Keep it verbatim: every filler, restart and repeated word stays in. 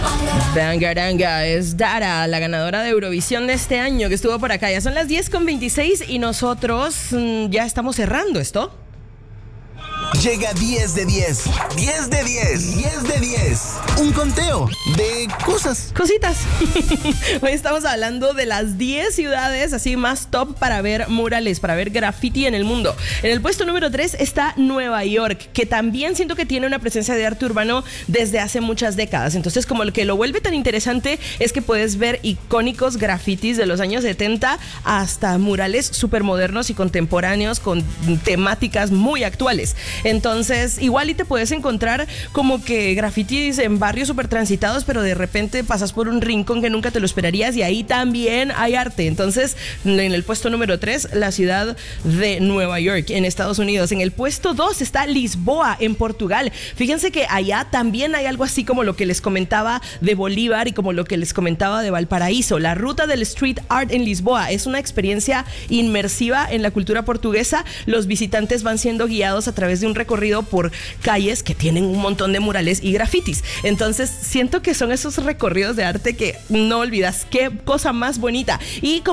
Dangaranga es Dara, la ganadora de Eurovisión de este año que estuvo por acá. Ya son las diez con veintiséis y nosotros mmm, ya estamos cerrando esto. Llega diez de diez, diez de diez, diez de diez. Un conteo de cosas. Cositas. Hoy estamos hablando de las diez ciudades así más top para ver murales, para ver graffiti en el mundo. En el puesto número tres está Nueva York, que también siento que tiene una presencia de arte urbano desde hace muchas décadas. Entonces, como lo que lo vuelve tan interesante es que puedes ver icónicos grafitis de los años setenta hasta murales súper modernos y contemporáneos con temáticas muy actuales. Entonces, igual y te puedes encontrar como que grafitis en barrios súper transitados, pero de repente pasas por un rincón que nunca te lo esperarías y ahí también hay arte. Entonces, en el puesto número tres, la ciudad de Nueva York, en Estados Unidos. En el puesto dos está Lisboa, en Portugal. Fíjense que allá también hay algo así como lo que les comentaba de Bolívar y como lo que les comentaba de Valparaíso. La ruta del street art en Lisboa es una experiencia inmersiva en la cultura portuguesa. Los visitantes van siendo guiados a través de un recorrido por calles que tienen un montón de murales y grafitis. Entonces siento que son esos recorridos de arte que no olvidas. Qué cosa más bonita. Y